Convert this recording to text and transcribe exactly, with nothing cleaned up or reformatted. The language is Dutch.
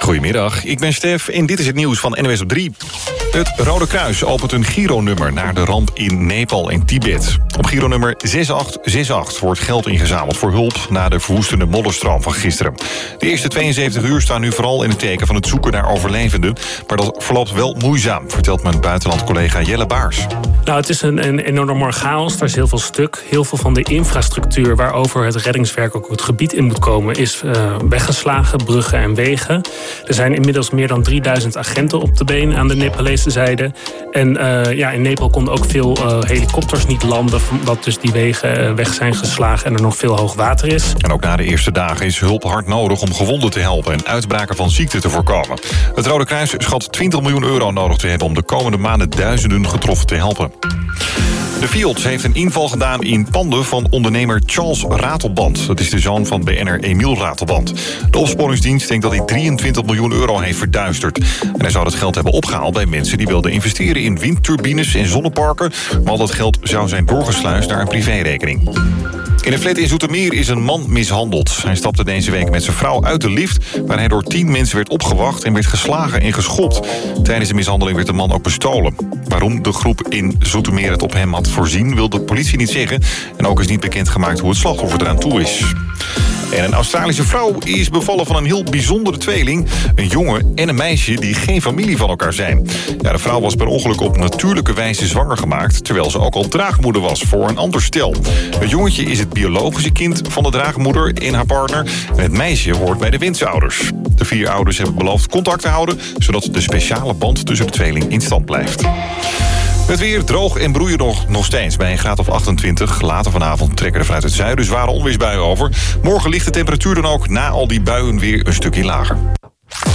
Goedemiddag, ik ben Stef en dit is het nieuws van N O S op drie. Het Rode Kruis opent een gironummer naar de ramp in Nepal en Tibet. Op gironummer zes acht zes acht wordt geld ingezameld voor hulp na de verwoestende modderstroom van gisteren. De eerste tweeënzeventig uur staan nu vooral in het teken van het zoeken naar overlevenden. Maar dat verloopt wel moeizaam, vertelt mijn buitenland-collega Jelle Baars. Nou, het is een, een enorme chaos. Er is heel veel stuk. Heel veel van de infrastructuur waarover het reddingswerk ook het gebied in moet komen is uh, weggeslagen, bruggen en wegen. Er zijn inmiddels meer dan drieduizend agenten op de been aan de Nepalese zijde. En uh, ja, in Nepal konden ook veel uh, helikopters niet landen, omdat dus die wegen uh, weg zijn geslagen en er nog veel hoog water is. En ook na de eerste dagen is hulp hard nodig om gewonden te helpen en uitbraken van ziekten te voorkomen. Het Rode Kruis schat twintig miljoen euro nodig te hebben om de komende maanden duizenden getroffen te helpen. De Fields heeft een inval gedaan in panden van ondernemer Charles Ratelband. Dat is de zoon van B N'er Emiel Ratelband. De opsporingsdienst denkt dat hij drieëntwintig miljoen euro heeft verduisterd. En hij zou dat geld hebben opgehaald bij mensen die wilden investeren in windturbines en zonneparken. Maar al dat geld zou zijn doorgesluist naar een privérekening. In een flat in Zoetermeer is een man mishandeld. Hij stapte deze week met zijn vrouw uit de lift, waar hij door tien mensen werd opgewacht en werd geslagen en geschopt. Tijdens de mishandeling werd de man ook bestolen. Waarom de groep in Zoetermeer het op hem had voorzien, wil de politie niet zeggen. En ook is niet bekendgemaakt hoe het slachtoffer eraan toe is. En een Australische vrouw is bevallen van een heel bijzondere tweeling. Een jongen en een meisje die geen familie van elkaar zijn. Ja, de vrouw was per ongeluk op natuurlijke wijze zwanger gemaakt, terwijl ze ook al draagmoeder was voor een ander stel. Het jongetje is het biologische kind van de draagmoeder en haar partner. En het meisje hoort bij de wensouders. De vier ouders hebben beloofd contact te houden, zodat de speciale band tussen de tweeling in stand blijft. Het weer droog en broeien nog, nog steeds bij een graad of achtentwintig. Later vanavond trekken er vanuit het zuiden zware onweersbuien over. Morgen ligt de temperatuur dan ook na al die buien weer een stukje lager.